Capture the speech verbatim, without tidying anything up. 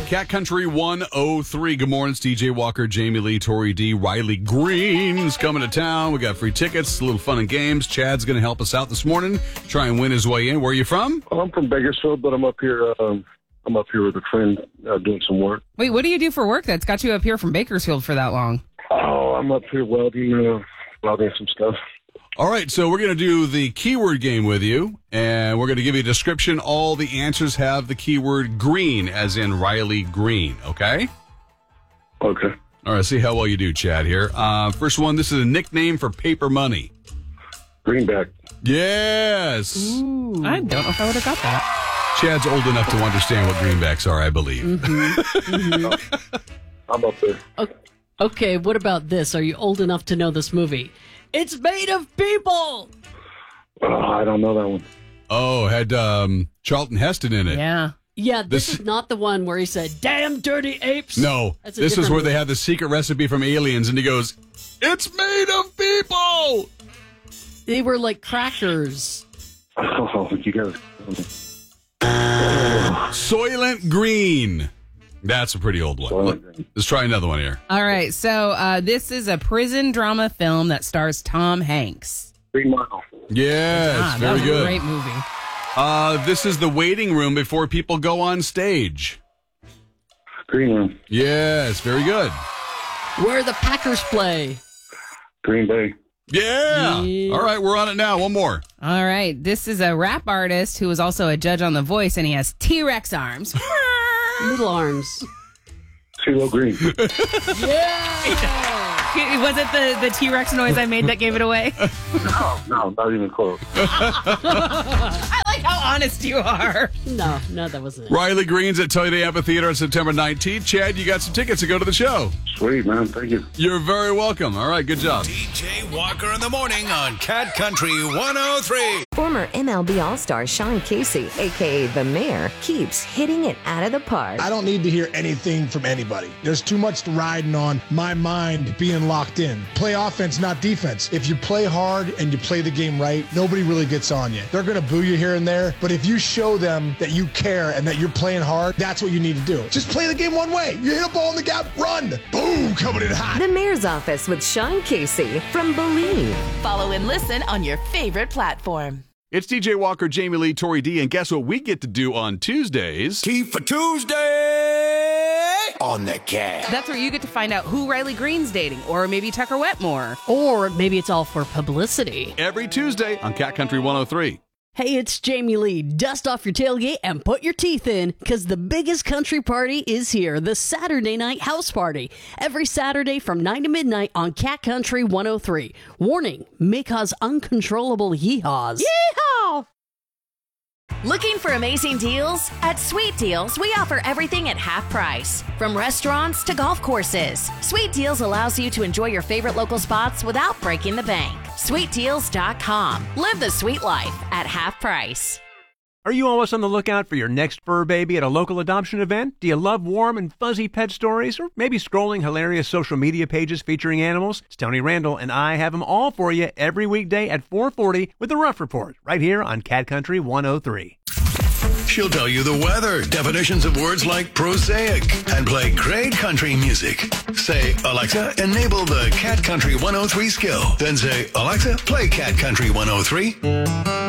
Cat Country one oh three. Good morning. It's D J Walker, Jamie Lee, Tori D, Riley Green's coming to town. We got free tickets, a little fun and games. Chad's going to help us out this morning, try and win his way in. Where are you from? I'm from Bakersfield, but I'm up here. Um, I'm up here with a friend uh, doing some work. Wait, what do you do for work that's got you up here from Bakersfield for that long? Oh, I'm up here welding, uh, welding some stuff. All right, so we're going to do the keyword game with you, and we're going to give you a description. All the answers have the keyword green, as in Riley Green, okay? Okay. All right, see how well you do, Chad, here. Uh, first one, this is a nickname for paper money. Greenback. Yes. Ooh. I don't know if I would have got that. Chad's old enough to understand what greenbacks are, I believe. Mm-hmm. Mm-hmm. I'm up there. Okay. okay, what about this? Are you old enough to know this movie? It's made of people! Oh, I don't know that one. Oh, had um, Charlton Heston in it. Yeah. Yeah, this, This- is not the one where he said, damn dirty apes. No, That's a this is different where they movie. have the secret recipe from Aliens, and he goes, "It's made of people." They were like crackers. Oh, you guys. Soylent Green. That's a pretty old one. Soylent Let- Green. Let's try another one here. All right, so uh, this is a prison drama film that stars Tom Hanks. Green Mile. Yes, Ah, that very was a good. great movie. Uh, this is the waiting room before people go on stage. Green Room. Yes, very good. Where the Packers play. Green Bay. Yeah. Yeah. All right, we're on it now. One more. All right, this is a rap artist who is also a judge on The Voice, and he has T-Rex arms. Little arms. CeeLo Green. Yeah! Was it the, the T-Rex noise I made that gave it away? no, no, not even close. I like how honest you are. No, no, that wasn't it. Riley Green's at Toyota Amphitheater on September nineteenth. Chad, you got some tickets to go to the show. Sweet, man. Thank you. You're very welcome. All right, good job. D J Walker in the morning on Cat Country one oh three. Former M L B All-Star Sean Casey, a k a. The Mayor, keeps hitting it out of the park. I don't need to hear anything from anybody. There's too much riding on my mind being locked in. Play offense, not defense. If you play hard and you play the game right, nobody really gets on you. They're going to boo you here and there, but if you show them that you care and that you're playing hard, that's what you need to do. Just play the game one way. You hit a ball in the gap, run. Boom, coming in hot. The Mayor's Office with Sean Casey from Believe. Follow and listen on your favorite platform. It's D J Walker, Jamie Lee, Tori D, and guess what we get to do on Tuesdays? Key for Tuesday on the Cat. That's where you get to find out who Riley Green's dating, or maybe Tucker Wetmore. Or maybe it's all for publicity. Every Tuesday on Cat Country one oh three. Hey, it's Jamie Lee. Dust off your tailgate and put your teeth in, because the biggest country party is here, the Saturday Night House Party. Every Saturday from nine to midnight on Cat Country one oh three. Warning, may cause uncontrollable yeehaws. Yeehaw! Looking for amazing deals? At Sweet Deals, we offer everything at half price. From restaurants to golf courses, Sweet Deals allows you to enjoy your favorite local spots without breaking the bank. sweet deals dot com. Live the sweet life at half price. Are you always on the lookout for your next fur baby at a local adoption event? Do you love warm and fuzzy pet stories? Or maybe scrolling hilarious social media pages featuring animals? It's Tony Randall, and I have them all for you every weekday at four forty with The Rough Report, right here on Cat Country one oh three. She'll tell you the weather, definitions of words like prosaic, and play great country music. Say, Alexa, enable the Cat Country one oh three skill. Then say, Alexa, play Cat Country one oh three.